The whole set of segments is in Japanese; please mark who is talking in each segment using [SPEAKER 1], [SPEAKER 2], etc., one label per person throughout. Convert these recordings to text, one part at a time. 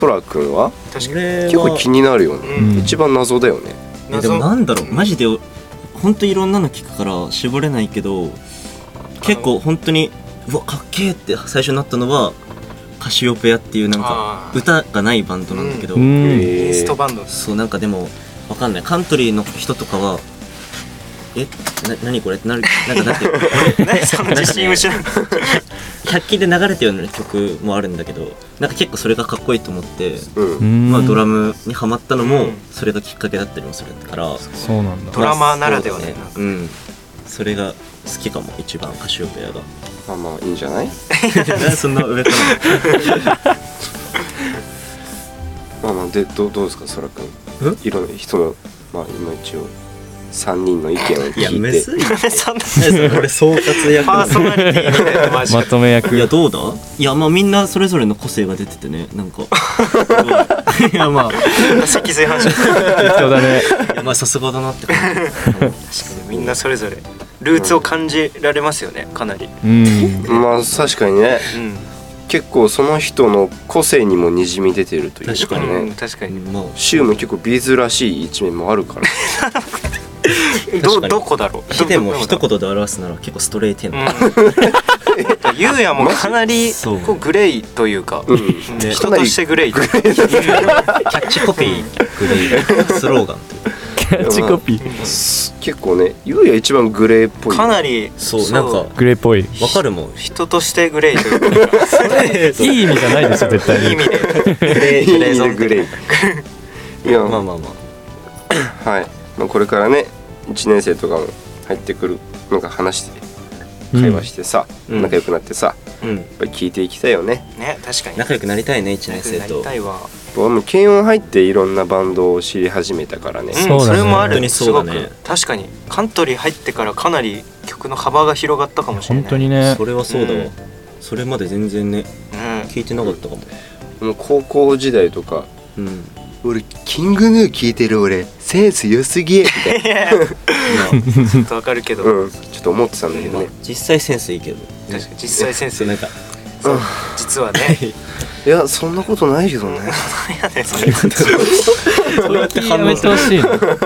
[SPEAKER 1] トラ君は
[SPEAKER 2] 確かに
[SPEAKER 1] 結構気になるよね、一番謎だよね。
[SPEAKER 3] でもなんだろう、マジで本当いろんなの聞くから絞れないけど、結構本当にうわかっけーって最初になったのはカシオペアっていうなんか歌がないバンドなんだけど、
[SPEAKER 2] インストバンド。
[SPEAKER 3] そうなんかでもわかんない、カントリーの人とかは何これってなる。なんかだって
[SPEAKER 2] その自信を失う。
[SPEAKER 3] 100均で流れてるような曲もあるんだけど、なんか結構それがかっこいいと思って、まあドラムにハマったのもそれがきっかけだったりもするから、
[SPEAKER 4] そうなんだ。
[SPEAKER 2] ドラマーならではね。
[SPEAKER 3] それが好きかも一番、カシオペアが。
[SPEAKER 1] まあいいんじゃない。
[SPEAKER 3] そんな上から
[SPEAKER 1] まあでどうですか、そらくん。いろんな人のまあ今一応3人の意見を聞いて。
[SPEAKER 3] いやむずい。
[SPEAKER 2] そんな
[SPEAKER 3] 俺総括役。
[SPEAKER 2] パーソナリティみたいなマジ
[SPEAKER 4] まとめ役。
[SPEAKER 3] いやどうだ。いやまあみんなそれぞれの個性が出ててね、なんかいやまあ
[SPEAKER 2] 脊髄反射。
[SPEAKER 4] そうだね。
[SPEAKER 3] いやまあさすがだなって感じ。
[SPEAKER 2] 確かにみんなそれぞれルーツを感じられますよね、かなり。
[SPEAKER 1] まあ確かにね、結構その人の個性にもにじみ出てるというかね。
[SPEAKER 2] 確かに。
[SPEAKER 1] シュウも結構ビーズらしい一面もあるから。
[SPEAKER 2] どこだろう。
[SPEAKER 3] ヒデも一言で表すなら結構ストレートな。
[SPEAKER 2] ユウヤもかなりこうグレーというか、人としてグレー。キャ
[SPEAKER 3] ッチコピーグレースローガンという。
[SPEAKER 4] キャッチコピー。
[SPEAKER 1] 結構ね、ユウヤ一番グレーっぽい。
[SPEAKER 2] かなり
[SPEAKER 3] そうなんか
[SPEAKER 4] グレーっぽい。
[SPEAKER 3] わかるもん。
[SPEAKER 2] 人としてグレーというか。それ
[SPEAKER 4] いい意味じゃないですよ絶対に。
[SPEAKER 2] いい意味で
[SPEAKER 1] グレー。いや
[SPEAKER 3] まあ
[SPEAKER 1] はい。まあこれからね1年生とかも入ってくるのが話して会話してさ、仲良くなってさ、やっぱり聞いていきたいよね。
[SPEAKER 2] ね、確かに
[SPEAKER 3] 仲良くなりたいね、1年生と。
[SPEAKER 2] なりたいわ。
[SPEAKER 1] 僕も軽音入っていろんなバンドを知り始めたからね。
[SPEAKER 2] それもある。
[SPEAKER 3] 本当にそうだね。
[SPEAKER 2] 確かにカントリー入ってからかなり曲の幅が広がったかもしれない。
[SPEAKER 4] 本当にね。
[SPEAKER 3] それはそうだわ。それまで全然ね聞いてなかったかも。
[SPEAKER 1] もう高校時代とか、俺キングヌー聞いてる、俺センス良すぎみたいな。
[SPEAKER 2] ちょっとわかるけど、
[SPEAKER 1] ちょっと思ってたんだけどね。
[SPEAKER 3] 実際センスいいけど。
[SPEAKER 2] 確かに実際センス
[SPEAKER 3] なんか
[SPEAKER 2] 実はね。
[SPEAKER 1] いやそんなことないけどね。
[SPEAKER 4] そうやって反応してほしい。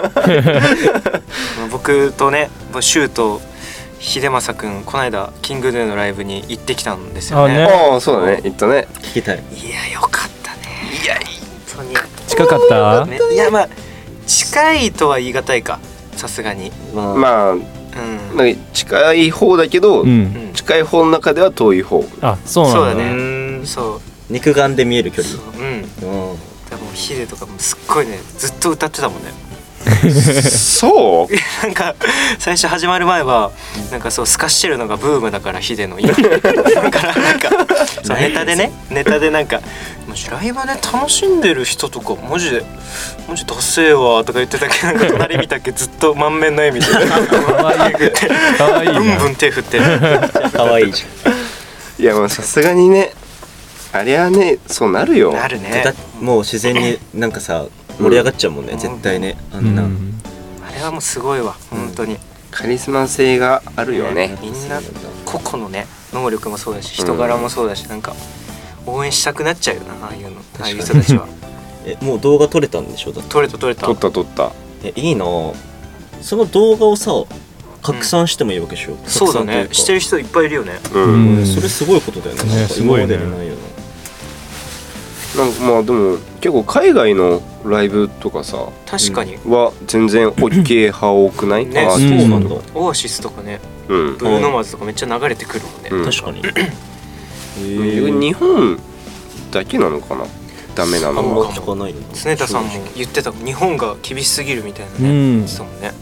[SPEAKER 2] 僕とね、シュウと秀政くんこの間キングヌーのライブに行ってきたんですよね。
[SPEAKER 1] ああそうだね、行ったね。
[SPEAKER 3] 聞きたい。
[SPEAKER 2] いやよかったね。いや本当に
[SPEAKER 4] 近かった？
[SPEAKER 2] いやまあ近いとは言い難いか、さすがに。
[SPEAKER 1] まあ近い方だけど、近い方の中では遠い方。
[SPEAKER 4] あ、そうなんだ。
[SPEAKER 2] そうだね。そう
[SPEAKER 3] 肉眼で見える距離。
[SPEAKER 2] でもヒデとかもすっごいね、ずっと歌ってたもんね。
[SPEAKER 1] そう
[SPEAKER 2] なんか最初始まる前はなんかそうスカしてるのがブームだから、ヒデの今だからなんかそうネタでなんかマジライブで楽しんでる人とかマジダセーわとか言ってたけど、なんか隣見たっけずっと満面の笑みで
[SPEAKER 4] かわいい
[SPEAKER 2] ブンブン手振ってる。
[SPEAKER 3] かわいいじ
[SPEAKER 1] ゃん。いやまあさすがにね、あれはねそうなるよ。
[SPEAKER 2] なるね。
[SPEAKER 3] もう自然になんかさ盛り上がっちゃうもんね、絶対ね。あんな
[SPEAKER 2] あれはもうすごいわ本当に。
[SPEAKER 1] カリスマ性があるよね。
[SPEAKER 2] みんな個々のね能力もそうだし人柄もそうだし、なんか応援したくなっちゃうよな、ああいう人たちは。
[SPEAKER 3] もう動画撮れたんでしょ。だって
[SPEAKER 2] 撮れた。
[SPEAKER 1] 撮った。
[SPEAKER 3] いいな。その動画をさ拡散してもいいわけでしょ。
[SPEAKER 2] そうだね、してる人いっぱいいるよね。
[SPEAKER 3] それすごいことだよね。
[SPEAKER 4] すごいね。
[SPEAKER 3] 今までにないよな。
[SPEAKER 1] なんかまあでも結構海外のライブとかさ、
[SPEAKER 2] 確かに
[SPEAKER 1] は全然 OK 派多くない？
[SPEAKER 2] ね、
[SPEAKER 3] そうなんだ。
[SPEAKER 2] オアシスとかね、ブルーノマーズとかめっちゃ流れてくるもんね。
[SPEAKER 3] 確かに。
[SPEAKER 1] 日本だけなのかな、ダメなのは。
[SPEAKER 2] 常田さんも言ってた、日本が厳しすぎるみたいなね、言ってたもんね。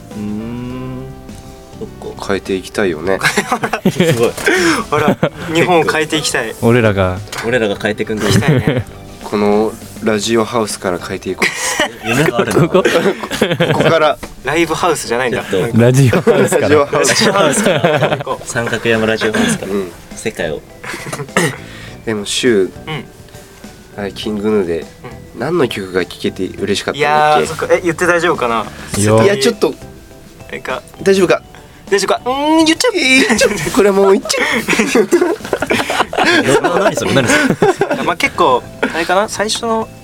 [SPEAKER 1] 変えていきたいよね。
[SPEAKER 3] すごい。
[SPEAKER 2] ほら日本を変えていきたい。
[SPEAKER 4] 俺らが
[SPEAKER 3] 変えていくんだ。
[SPEAKER 2] いきたいね。
[SPEAKER 1] このラジオハウスから変えていこ
[SPEAKER 3] う。夢があるな。
[SPEAKER 1] ここから
[SPEAKER 2] ライブハウスじゃないんだ。
[SPEAKER 4] ラジオハウスから。
[SPEAKER 3] 三角山ラジオハウスから世界を。
[SPEAKER 1] でもシュウ、キングヌーで何の曲が聴けて嬉しかったんだっけ？
[SPEAKER 2] いやそっか、言って大丈夫かな。
[SPEAKER 1] いやちょっと大丈夫か。
[SPEAKER 2] 言っちゃう。
[SPEAKER 1] これもう言っちゃう。
[SPEAKER 3] 何それ。
[SPEAKER 2] まあ結構あれかな、最初の